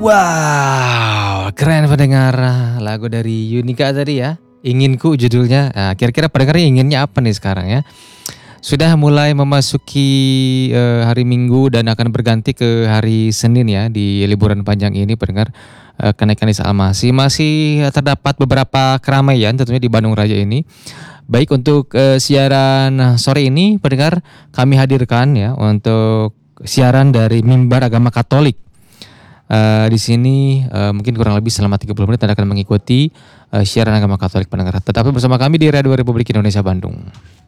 Wow, keren pendengar. Lagu dari Yunika tadi ya. Inginku judulnya. Nah, kira-kira pendengar inginnya apa nih sekarang ya? Sudah mulai memasuki hari Minggu dan akan berganti ke hari Senin ya di liburan panjang ini pendengar. Kenaikan Isa masih terdapat beberapa keramaian tentunya di Bandung Raya ini. Baik untuk siaran sore ini pendengar kami hadirkan ya untuk siaran dari Mimbar Agama Katolik. Di sini mungkin kurang lebih selama 30 menit Anda akan mengikuti siaran agama Katolik pendengar. Tetap bersama kami di Radio Republik Indonesia Bandung.